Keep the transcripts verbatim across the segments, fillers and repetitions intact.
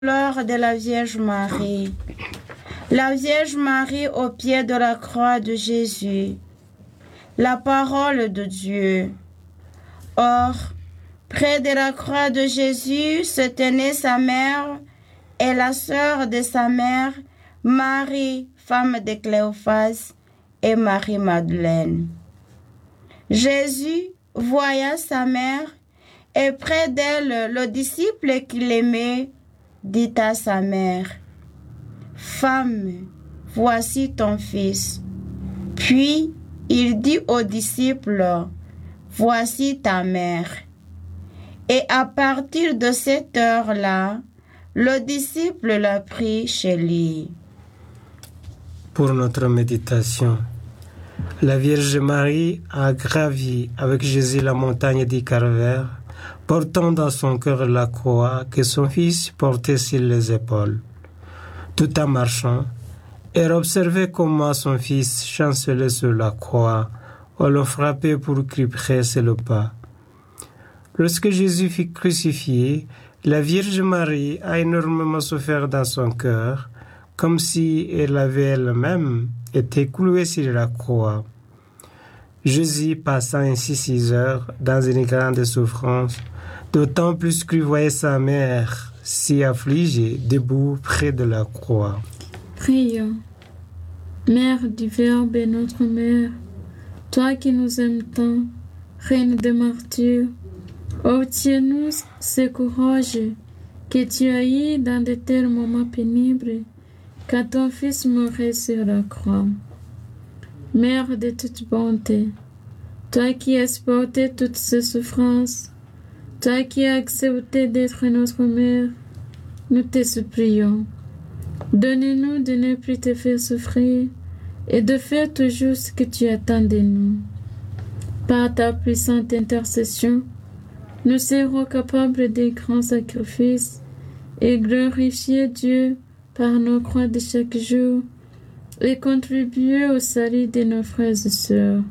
Fleur de la Vierge Marie. La Vierge Marie au pied de la croix de Jésus. La parole de Dieu. Or, près de la croix de Jésus se tenait sa mère et la sœur de sa mère, Marie, femme de Cléophas, et Marie-Madeleine. Jésus voya sa mère et près d'elle le disciple qu'il aimait, dit à sa mère, « Femme, voici ton fils. » Puis il dit au disciple, « Voici ta mère. » Et à partir de cette heure-là, le disciple l'a pris chez lui. Pour notre méditation, la Vierge Marie a gravi avec Jésus la montagne du Calvaire, portant dans son cœur la croix que son fils portait sur les épaules. Tout en marchant, elle observait comment son fils chancelait sur la croix, on le frappait pour qu'il presse le pas. Lorsque Jésus fut crucifié, la Vierge Marie a énormément souffert dans son cœur, comme si elle avait elle-même été clouée sur la croix. Jésus passa ainsi six heures dans une grande souffrance, d'autant plus qu'il voyait sa mère si affligée, debout près de la croix. Prions. Mère du Verbe et notre Mère, toi qui nous aimes tant, Reine des martyrs, obtiens-nous ce courage que tu as eu dans de tels moments pénibles, quand ton Fils mourait sur la croix. Mère de toute bonté, toi qui as supporté toutes ces souffrances, toi qui as accepté d'être notre mère, nous te supplions. Donne-nous de ne plus te faire souffrir et de faire toujours ce que tu attends de nous. Par ta puissante intercession, nous serons capables de grands sacrifices et glorifier Dieu par nos croix de chaque jour et contribuer au salut de nos frères et sœurs.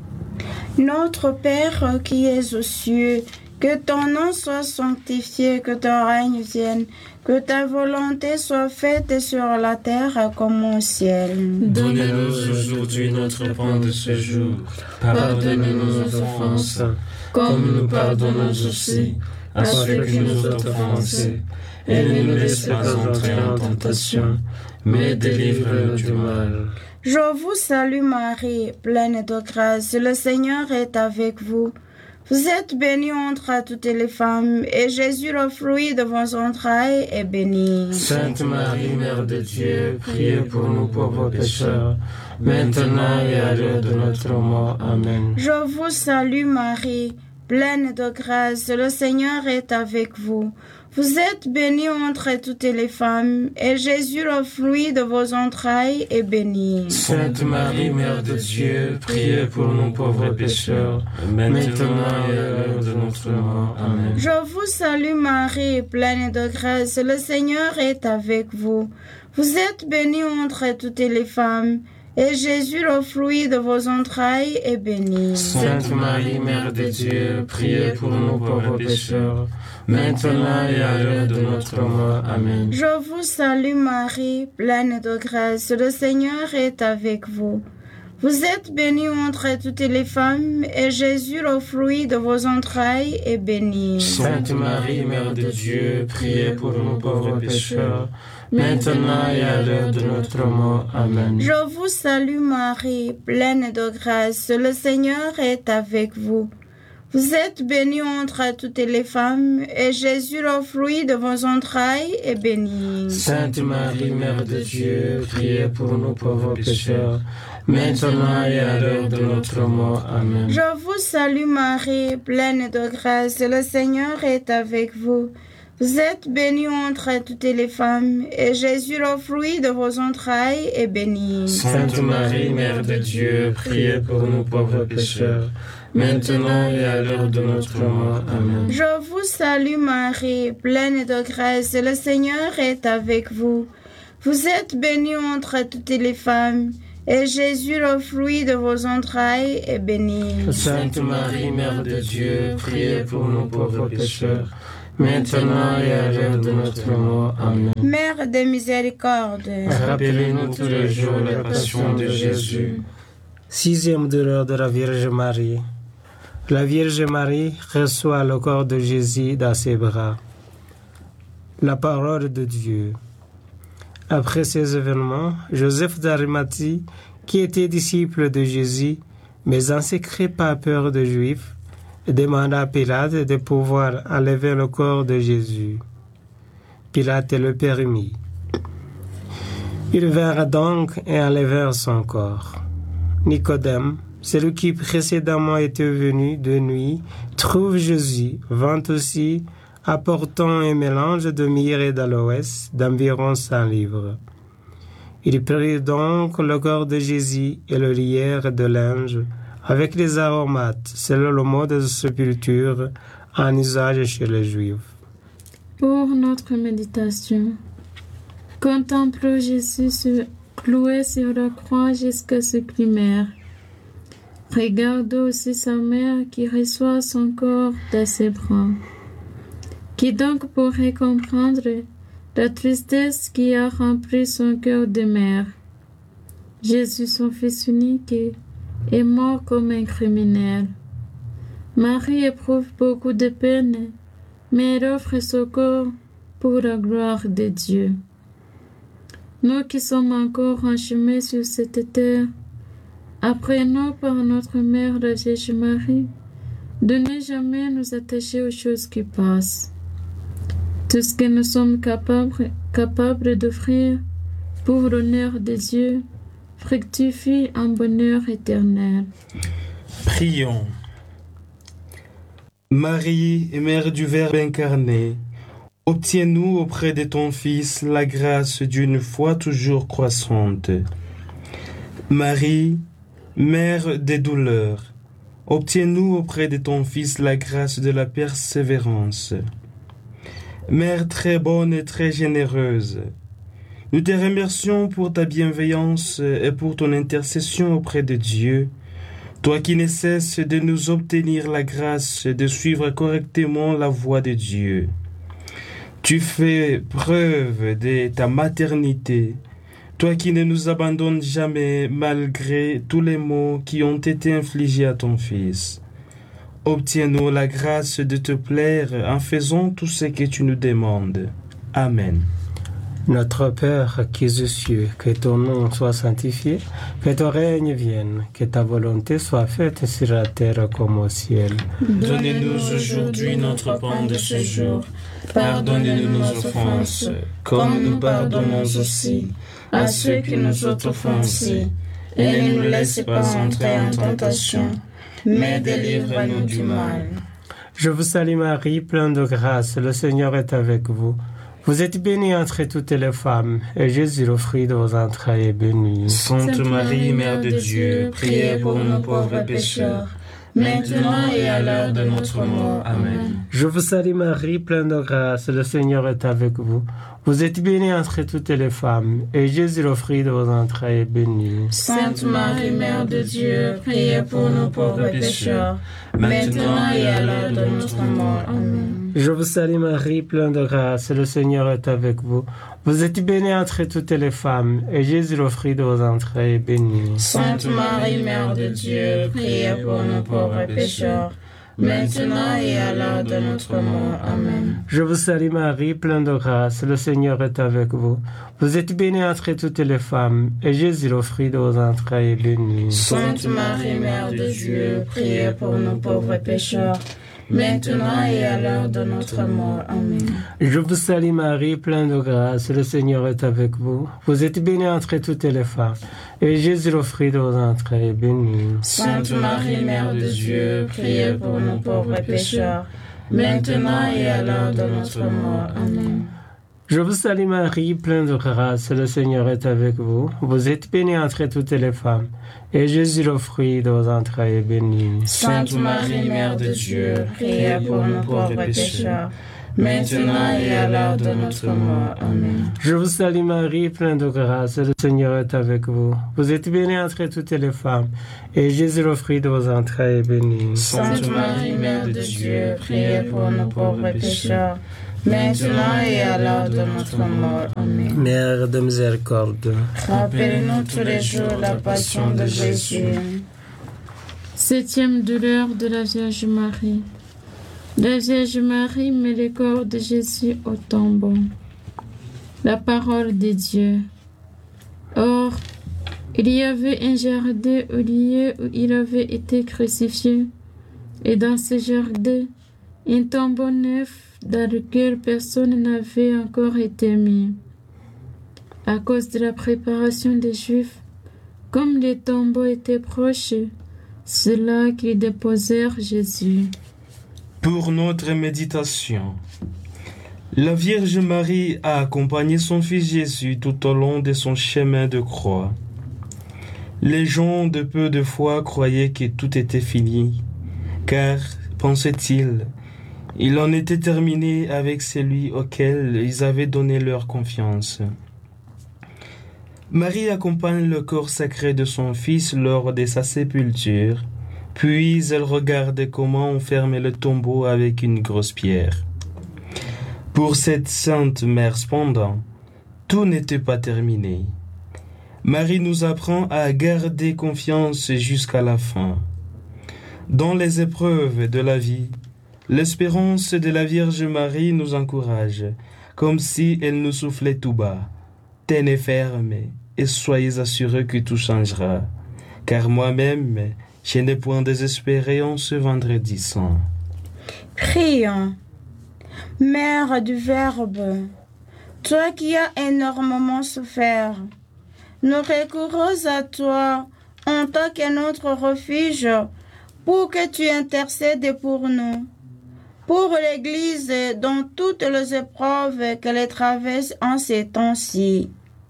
Notre Père qui es aux cieux, que ton nom soit sanctifié, que ton règne vienne, que ta volonté soit faite sur la terre comme au ciel. Donne-nous aujourd'hui notre pain de ce jour. Pardonne-nous nos offenses, comme nous pardonnons aussi à ceux qui nous ont offensés. Et ne nous laisse pas entrer en tentation, mais délivre-nous du mal. Je vous salue Marie, pleine de grâce, le Seigneur est avec vous. Vous êtes bénie entre toutes les femmes, et Jésus, le fruit de vos entrailles, est béni. Sainte Marie, Mère de Dieu, priez pour nous pauvres pécheurs, maintenant et à l'heure de notre mort. Amen. Je vous salue Marie, pleine de grâce, le Seigneur est avec vous. Vous êtes bénie entre toutes les femmes, et Jésus, le fruit de vos entrailles, est béni. Sainte Marie, Mère de Dieu, priez pour nous pauvres pécheurs, maintenant et à l'heure de notre mort. Amen. Je vous salue Marie, pleine de grâce, le Seigneur est avec vous. Vous êtes bénie entre toutes les femmes, et Jésus, le fruit de vos entrailles, est béni. Sainte Marie, Mère de Dieu, priez pour nous pauvres pécheurs, maintenant et à l'heure de notre mort. Amen. Je vous salue Marie, pleine de grâce, le Seigneur est avec vous. Vous êtes bénie entre toutes les femmes, et Jésus, le fruit de vos entrailles, est béni. Sainte Marie, Mère de Dieu, priez pour nous pauvres pécheurs, maintenant et à l'heure de notre mort. Amen. Je vous salue Marie, pleine de grâce, le Seigneur est avec vous. Vous êtes bénie entre toutes les femmes, et Jésus, le fruit de vos entrailles, est béni. Sainte Marie, Mère de Dieu, priez pour nous pauvres pécheurs, maintenant et à l'heure de notre mort. Amen. Je vous salue Marie, pleine de grâce, le Seigneur est avec vous. Vous êtes bénie entre toutes les femmes, et Jésus, le fruit de vos entrailles, est béni. Sainte Marie, Mère de Dieu, priez pour nous pauvres pécheurs, maintenant et à l'heure de notre mort. Amen. Je vous salue Marie, pleine de grâce, le Seigneur est avec vous. Vous êtes bénie entre toutes les femmes, et Jésus, le fruit de vos entrailles, est béni. Sainte Marie, Mère de Dieu, priez pour nous pauvres pécheurs, maintenant et à l'heure de notre mort. Amen. Mère de miséricorde, rappelez-nous tous les jours la passion de Jésus. Sixième douleur de la Vierge Marie. La Vierge Marie reçoit le corps de Jésus dans ses bras. La parole de Dieu. Après ces événements, Joseph d'Arimathie, qui était disciple de Jésus, mais en secret par peur des Juifs, demanda à Pilate de pouvoir enlever le corps de Jésus. Pilate le permit. Ils vinrent donc et enlevèrent son corps. Nicodème, celui qui précédemment était venu de nuit, trouve Jésus, vint aussi, apportant un mélange de myrrhe et d'aloès d'environ cent livres. Ils prirent donc le corps de Jésus et le lièrent de linge avec les aromates, selon le mode de sépulture en usage chez les Juifs. Pour notre méditation, contemplons Jésus sur, cloué sur la croix jusqu'à ce primaire. Regardons aussi sa mère qui reçoit son corps dans ses bras. Qui donc pourrait comprendre la tristesse qui a rempli son cœur de mère? Jésus, son fils unique, est mort comme un criminel. Marie éprouve beaucoup de peine, mais elle offre son corps pour la gloire de Dieu. Nous qui sommes encore en chemin sur cette terre, apprenons par notre mère, la Vierge Marie, de ne jamais nous attacher aux choses qui passent. Tout ce que nous sommes capables, capables d'offrir pour l'honneur de Dieu fructifie un bonheur éternel. Prions. Marie, Mère du Verbe incarné, obtiens-nous auprès de ton Fils la grâce d'une foi toujours croissante. Marie, Mère des douleurs, obtiens-nous auprès de ton Fils la grâce de la persévérance. Mère très bonne et très généreuse, nous te remercions pour ta bienveillance et pour ton intercession auprès de Dieu, toi qui ne cesses de nous obtenir la grâce de suivre correctement la voie de Dieu. Tu fais preuve de ta maternité, toi qui ne nous abandonnes jamais malgré tous les maux qui ont été infligés à ton Fils. Obtiens-nous la grâce de te plaire en faisant tout ce que tu nous demandes. Amen. Notre Père qui es aux cieux, que ton nom soit sanctifié, que ton règne vienne, que ta volonté soit faite sur la terre comme au ciel. Donnez-nous aujourd'hui notre pain de ce jour. Pardonnez-nous nos offenses, comme nous pardonnons aussi à ceux qui nous ont offensés. Et ne nous laisse pas entrer en tentation, mais délivre-nous du mal. Je vous salue Marie, pleine de grâce, le Seigneur est avec vous. Vous êtes bénie entre toutes les femmes, et Jésus, le fruit de vos entrailles, est béni. Sainte Marie, Mère de Dieu, priez pour nous pauvres pécheurs, maintenant et à l'heure de notre mort. Amen. Je vous salue Marie, pleine de grâce, le Seigneur est avec vous. Vous êtes bénie entre toutes les femmes, et Jésus, le fruit de vos entrailles, est béni. Sainte Marie, Mère de Dieu, priez pour nous pauvres pécheurs, maintenant et à l'heure de notre mort. Amen. Je vous salue Marie, pleine de grâce, le Seigneur est avec vous. Vous êtes bénie entre toutes les femmes, et Jésus, le fruit de vos entrailles, est béni. Sainte Marie, Mère de Dieu, priez pour nous pauvres pécheurs, maintenant et à l'heure de notre mort. Amen. Je vous salue Marie, pleine de grâce, le Seigneur est avec vous. Vous êtes bénie entre toutes les femmes, et Jésus, le fruit de vos entrailles, est béni. Sainte Marie, Mère de Dieu, priez pour nous pauvres pécheurs, maintenant et à l'heure de notre mort. Amen. Je vous salue Marie, pleine de grâce, le Seigneur est avec vous. Vous êtes bénie entre toutes les femmes, et Jésus, le fruit de vos entrailles, est béni. Sainte Marie, Mère de Dieu, priez pour nous pauvres pécheurs, maintenant et à l'heure de notre mort. Amen. Je vous salue Marie, pleine de grâce, le Seigneur est avec vous. Vous êtes bénie entre toutes les femmes, et Jésus, le fruit de vos entrailles, est béni. Sainte Marie, Mère de Dieu, priez pour nous pauvres pécheurs, maintenant et à l'heure de notre mort. Amen. Je vous salue Marie, pleine de grâce, le Seigneur est avec vous. Vous êtes bénie entre toutes les femmes, et Jésus, le fruit de vos entrailles, est béni. Sainte Marie, Mère de Dieu, priez pour nous pauvres pécheurs, maintenant et à l'heure de notre mort. Amen. Mère de miséricorde, rappelez-nous tous les jours la passion de Jésus. Septième douleur de la Vierge Marie. La Vierge Marie met le corps de Jésus au tombeau. La parole de Dieu. Or, il y avait un jardin au lieu où il avait été crucifié, et dans ce jardin, un tombeau neuf dans lequel personne n'avait encore été mis. À cause de la préparation des Juifs, comme les tombeaux étaient proches, c'est là qu'ils déposèrent Jésus. Pour notre méditation, la Vierge Marie a accompagné son Fils Jésus tout au long de son chemin de croix. Les gens de peu de foi croyaient que tout était fini, car, pensaient-ils, il en était terminé avec celui auquel ils avaient donné leur confiance. Marie accompagne le corps sacré de son Fils lors de sa sépulture, puis elle regarde comment on ferme le tombeau avec une grosse pierre. Pour cette sainte mère cependant, tout n'était pas terminé. Marie nous apprend à garder confiance jusqu'à la fin. Dans les épreuves de la vie, l'espérance de la Vierge Marie nous encourage, comme si elle nous soufflait tout bas. Tenez ferme et soyez assurés que tout changera, car moi-même, je n'ai point désespéré en ce vendredi saint. Prions. Mère du Verbe, toi qui as énormément souffert, nous recourons à toi en tant que notre refuge pour que tu intercèdes pour nous, pour l'Église dans toutes les épreuves qu'elle traverse en ces temps-ci.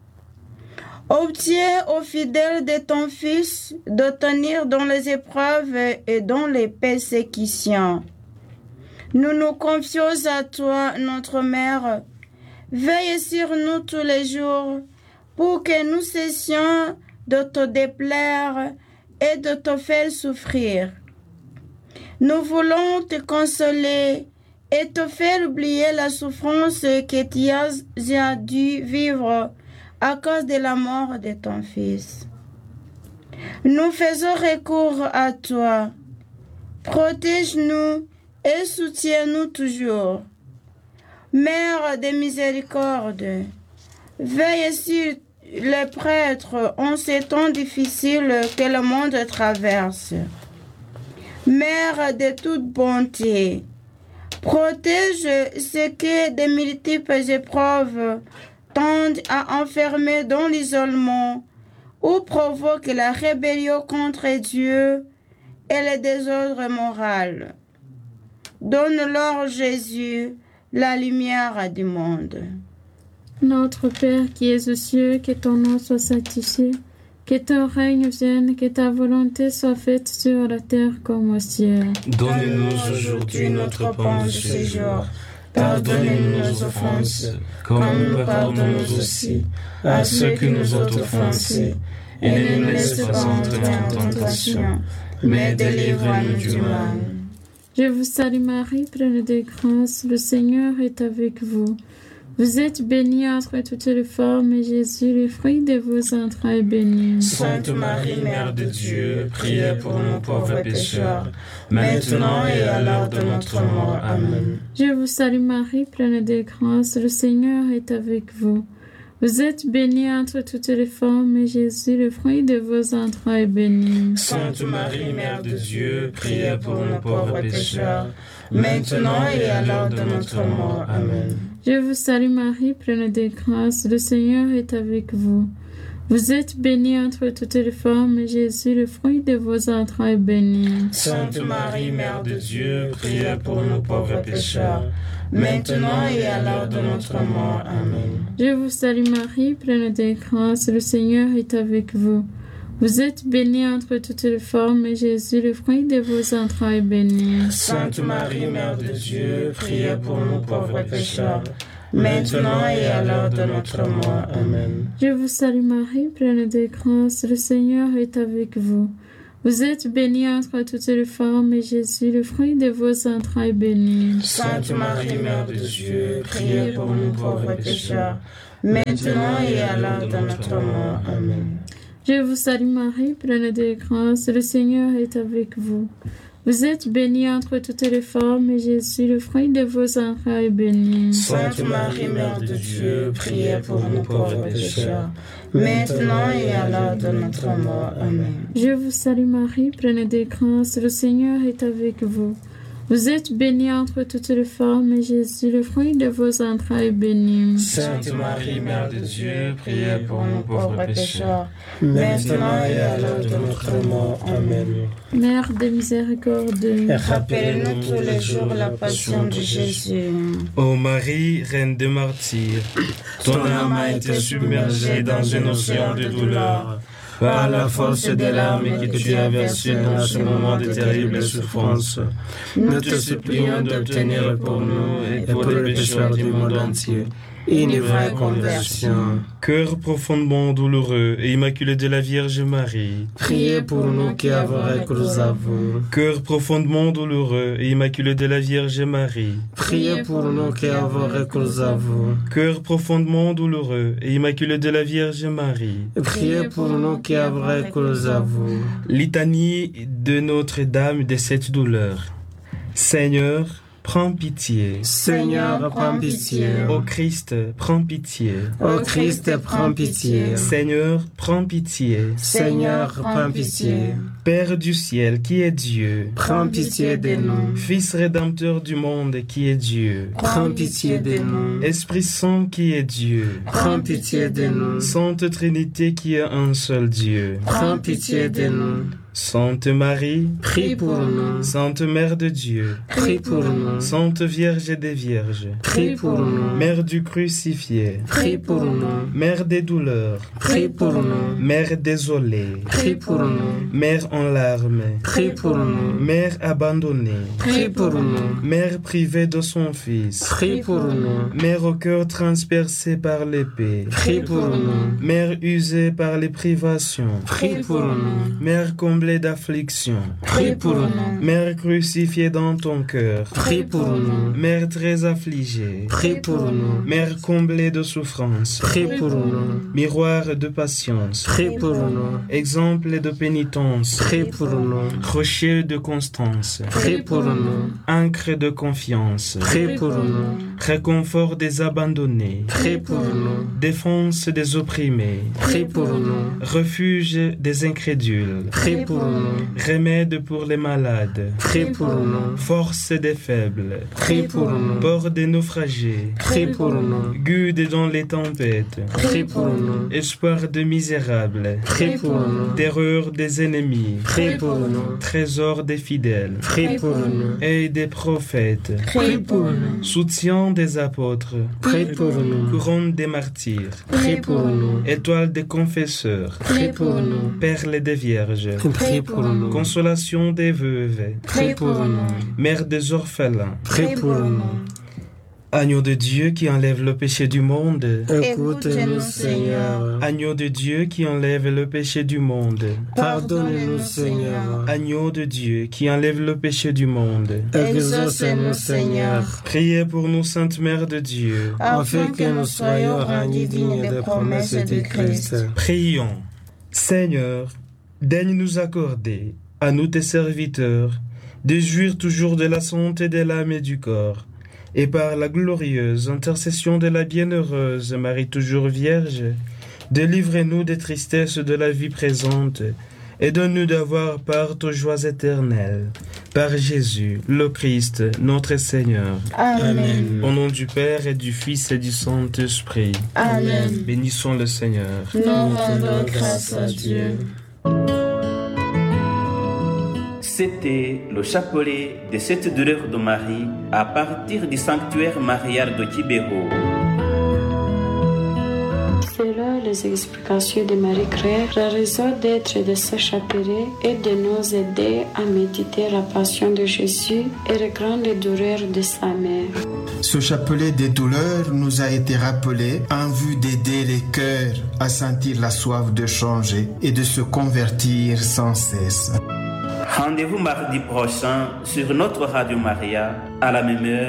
Obtiens aux fidèles de ton Fils de tenir dans les épreuves et dans les persécutions. Nous nous confions à toi, notre Mère. Veille sur nous tous les jours pour que nous cessions de te déplaire et de te faire souffrir. Nous voulons te consoler et te faire oublier la souffrance que tu as dû vivre à cause de la mort de ton Fils. Nous faisons recours à toi. Protège-nous et soutiens-nous toujours. Mère de miséricorde, veille sur les prêtres en ces temps difficiles que le monde traverse. Mère de toute bonté, protège ceux que de multiples épreuves tendent à enfermer dans l'isolement ou provoquent la rébellion contre Dieu et le désordre moral. Donne-leur, Jésus, la lumière du monde. Notre Père qui es aux cieux, que ton nom soit sanctifié, que ton règne vienne, que ta volonté soit faite sur la terre comme au ciel. Donne-nous aujourd'hui notre pain de ce jour. Pardonnez-nous nos offenses, comme nous pardonnons aussi à ceux qui nous ont offensés. Et ne nous laisse pas entrer en tentation, mais délivre-nous du mal. Je vous salue Marie, pleine de grâce, le Seigneur est avec vous. Vous êtes bénie entre toutes les femmes, et Jésus, le fruit de vos entrailles, est béni. Sainte Marie, Mère de Dieu, priez pour nous pauvres pécheurs, maintenant et à l'heure de notre mort. Amen. Je vous salue Marie, pleine de grâce, le Seigneur est avec vous. Vous êtes bénie entre toutes les femmes, et Jésus, le fruit de vos entrailles, est béni. Sainte Marie, Mère de Dieu, priez pour nous pauvres pécheurs, maintenant et à l'heure de notre mort. Amen. Je vous salue Marie, pleine de grâce, le Seigneur est avec vous. Vous êtes bénie entre toutes les femmes, et Jésus, le fruit de vos entrailles, est béni. Sainte Marie, Mère de Dieu, priez pour nous pauvres pécheurs, maintenant et à l'heure de notre mort. Amen. Je vous salue Marie, pleine de grâce, le Seigneur est avec vous. Vous êtes bénie entre toutes les femmes, et Jésus, le fruit de vos entrailles, est béni. Sainte Marie, Mère de Dieu, priez pour nous pauvres pécheurs, maintenant et à l'heure de notre mort. Amen. Je vous salue Marie, pleine de grâce, le Seigneur est avec vous. Vous êtes bénie entre toutes les femmes, et Jésus, le fruit de vos entrailles, est béni. Sainte Marie, Mère de Dieu, priez pour nous pauvres pécheurs, maintenant et à l'heure de notre mort. Amen. Je vous salue Marie, pleine de grâce, le Seigneur est avec vous. Vous êtes bénie entre toutes les femmes, et Jésus, le fruit de vos entrailles, est béni. Sainte Marie, Mère de Dieu, priez pour nous pauvres pécheurs, maintenant et à l'heure de notre mort. Amen. Je vous salue Marie, pleine de grâce, le Seigneur est avec vous. Vous êtes bénie entre toutes les femmes, et Jésus, le fruit de vos entrailles, est béni. Sainte Marie, Mère de Dieu, priez pour nous pauvres pécheurs, maintenant et à l'heure de notre mort. Amen. Mère de miséricorde, rappelez-nous tous les jours la passion de Jésus. Ô Marie, Reine des martyrs, ton âme a été submergée dans une océan de douleur. Par la force des larmes que tu as versées dans ce moment de terribles souffrances, nous te supplions d'obtenir pour nous et pour les pécheurs du monde entier une vraie conversion. Cœur profondément douloureux et immaculé de la Vierge Marie, priez pour nous qui avons recours à vous. Cœur profondément douloureux et immaculé de la Vierge Marie, priez pour nous qui avons recours à vous. Cœur profondément douloureux et immaculé de la Vierge Marie, priez pour nous qui avons recours à vous. Litanie de Notre-Dame de cette douleur. Seigneur, prends pitié. Seigneur, prends pitié. Ô Christ, prends pitié. Ô Christ, prends pitié. Seigneur, prends pitié. Seigneur, prends pitié. Père du ciel, qui est Dieu, prends pitié de nous. Fils rédempteur du monde, qui est Dieu, prends pitié de nous. Esprit Saint, qui est Dieu, prends pitié de nous. Sainte Trinité, qui est un seul Dieu, prends pitié de nous. Sainte Marie, prie pour nous. Sainte Mère de Dieu, prie pour nous. Sainte Vierge des Vierges, prie pour nous. Mère du crucifié, prie pour nous. Mère des douleurs, prie pour nous. Mère désolée, prie pour nous. Mère en larmes, prie pour nous. Mère abandonnée, prie pour nous. Mère privée de son Fils, prie pour nous. Mère au cœur transpercé par l'épée, prie pour nous. Mère usée par les privations, prie pour nous. Mère comblée d'affliction, prie pour nous. Mère crucifiée dans ton cœur, prie pour nous. Mère très affligée, prie pour nous. Mère comblée de souffrance, prie pour nous. Miroir de patience, prie pour nous. Exemple de pénitence, prie pour nous. Rocher de constance, prie pour nous. Ancre de confiance, prie pour nous. Réconfort des abandonnés, prie pour nous. Défense des opprimés, prie pour nous. Refuge des incrédules, prie pour nous. Remède pour les malades, prie pour nous. Force des faibles, prie pour nous. Port des naufragés, prie pour nous. Guide dans les tempêtes, prie pour nous. Espoir des misérables, prie pour nous. Terreur des ennemis, prie pour nous. Trésor des fidèles, prie pour nous. Aide des prophètes, prie pour nous. Soutien des apôtres, prie pour nous. Couronne des martyrs, prie pour nous. Étoile des confesseurs, prie pour nous. Perle des vierges, prie pour nous. Consolation des veuves, prie pour nous. Mère des orphelins, prie pour nous. Agneau de Dieu qui enlève le péché du monde, écoute-nous, Seigneur. Agneau de Dieu qui enlève le péché du monde, pardonne-nous, Seigneur. Agneau de Dieu qui enlève le péché du monde, exauce-nous, Seigneur. Priez pour nous, Sainte Mère de Dieu, afin que nous soyons rendus dignes des promesses de Christ. Prions. Seigneur, daigne nous accorder, à nous tes serviteurs, de jouir toujours de la santé de l'âme et du corps, et par la glorieuse intercession de la bienheureuse Marie toujours Vierge, délivrez-nous des tristesses de la vie présente, et donne-nous d'avoir part aux joies éternelles. Par Jésus, le Christ, notre Seigneur. Amen. Au nom du Père et du Fils et du Saint-Esprit. Amen. Bénissons le Seigneur. Nous rendons grâce à Dieu. C'était le chapelet de cette douleur de Marie à partir du sanctuaire marial de Kibeho. Selon les explications de Marie Claire, la raison d'être de ce chapelet est de nous aider à méditer la passion de Jésus et les grandes douleurs de sa mère. Ce chapelet des douleurs nous a été rappelé en vue d'aider les cœurs à sentir la soif de changer et de se convertir sans cesse. Rendez-vous mardi prochain sur notre Radio Maria à la même heure.